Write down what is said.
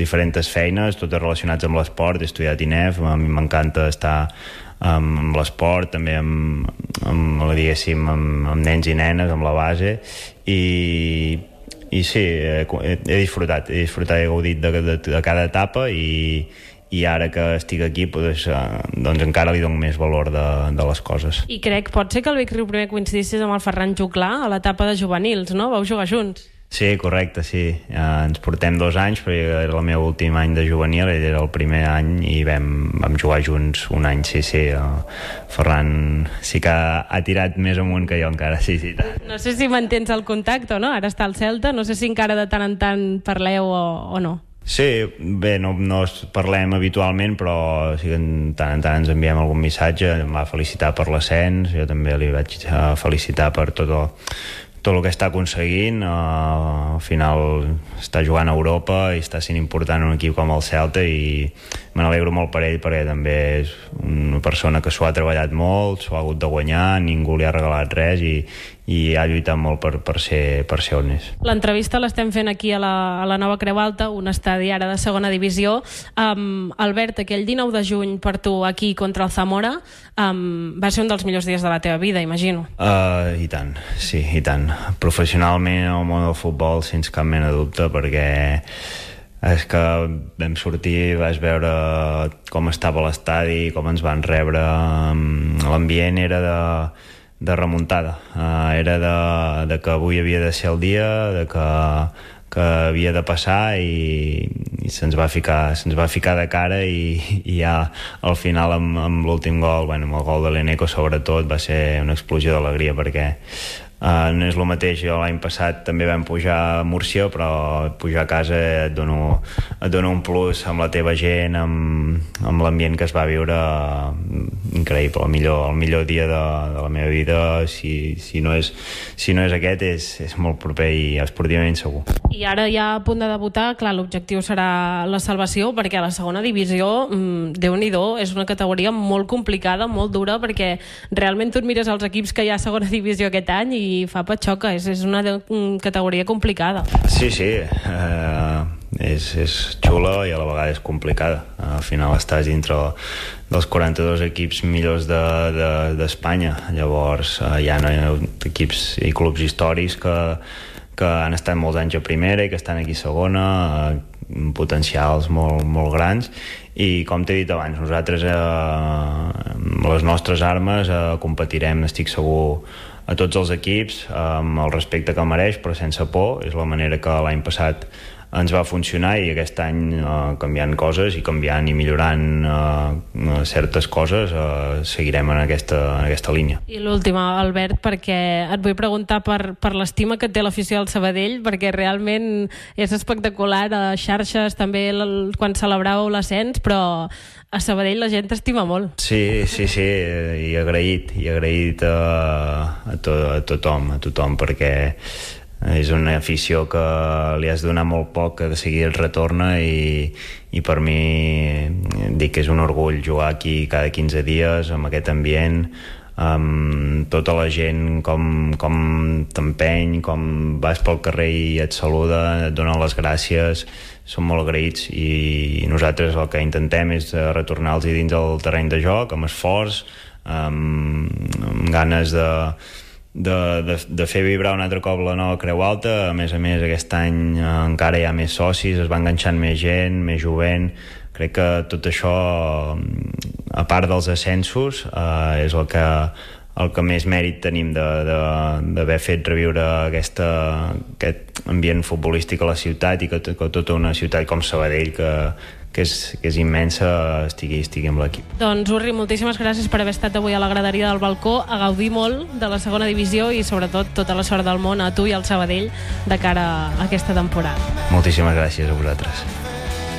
diferents feines, totes relacionats amb l'esport. He estudiat INEF, a mi m'encanta estar amb l'esport, també amb nens i nenes, amb la base, i sí, he disfrutat, he gaudit de cada etapa, i ara que estic aquí doncs encara li dono més valor de les coses. I crec, pot ser que el Vic Riu Primer coincidissis amb el Ferran Juclà a l'etapa de juvenils, no? Vau jugar junts. Sí, correcte, sí. Ens portem 2 anys, però era el meu últim any de juvenil, ell era el primer any i vam jugar junts un any, sí. El Ferran sí que ha tirat més amunt que jo encara, sí. No sé si mantens el contacte o no, ara està al Celta, no sé si encara de tant en tant parleu o no. Sí, bé, no parlem habitualment, però sí que de tant en tant ens enviem algun missatge. Em va felicitar per l'ascens, jo també li vaig felicitar per tot el que està aconseguint. Al final està jugant a Europa i està sent important un equip com el Celta, i me n'alegro molt per ell, perquè també és una persona que s'ho ha treballat molt, s'ho ha hagut de guanyar, ningú li ha regalat res, i ha lluitat molt per ser on és. L'entrevista l'estem fent aquí a la Nova Creu Alta, un estadi ara de segona divisió. Albert, aquell 19 de juny per tu aquí contra el Zamora va ser un dels millors dies de la teva vida, imagino. I tant, sí, i tant. Professionalment en el món del futbol, sense cap mena de dubte, perquè és que vam sortir, vaig veure com estava l'estadi, com ens van rebre, l'ambient era de remuntada, era de que avui havia de ser el dia, de que havia de passar, i se'ns va ficar de cara, i ja al final amb l'últim gol, amb el gol de l'Eneco sobretot, va ser una explosió d'alegria, perquè no és el mateix. Jo l'any passat també vam pujar a Múrcia, però pujar a casa et dona un plus amb la teva gent, amb l'ambient que es va viure, increïble. El millor dia de la meva vida, si no és aquest, és molt proper i esportivament segur. I ara ja a punt de debutar, clar, l'objectiu serà la salvació, perquè a la segona divisió, Déu-n'hi-do, és una categoria molt complicada, molt dura, perquè realment tu et mires els equips que hi ha a segona divisió aquest any i fa patxoca, és una categoria complicada. Sí, és xula i a la vegada és complicada. Al final estàs dintre dels 42 equips millors d'Espanya. Llavors hi ha equips i clubs històrics que han estat molts anys a primera i que estan aquí a segona, potencials molt grans, i com t'he dit abans, nosaltres amb les nostres armes competirem, estic segur, a tots els equips amb el respecte que mereix, però sense por. És la manera que l'any passat ens va funcionar, i aquest any canviant coses i canviant i millorant certes coses, seguirem en aquesta línia. I l'última, Albert, perquè et vull preguntar per l'estima que té l'afició del Sabadell, perquè realment és espectacular a xarxes, també quan celebràveu l'ascens, però a Sabadell la gent t'estima molt. Sí, i agraït a tothom, perquè és una afició que li has de donar molt poc, que de seguida et retorna, i per mi dic que és un orgull jugar aquí cada 15 dies amb aquest ambient, amb tota la gent com t'empeny, com vas pel carrer i et saluda, et dona les gràcies, som molt agraïts, i nosaltres el que intentem és retornar-los dins del terreny de joc, amb esforç, amb ganes de fer vibrar un altre cop la Nova Creu Alta. A més, aquest any encara hi ha més socis, es va enganxant més gent, més jovent. Crec que tot això, a part dels ascensos, és el que més mèrit tenim d'haver fet reviure aquest ambient futbolístic a la ciutat, i que tota una ciutat com Sabadell, que és immensa, estigui amb l'equip. Doncs, Urri, moltíssimes gràcies per haver estat avui a la graderia del balcó, a gaudir molt de la segona divisió, i sobretot tota la sort del món a tu i al Sabadell de cara a aquesta temporada. Moltíssimes gràcies a vosaltres.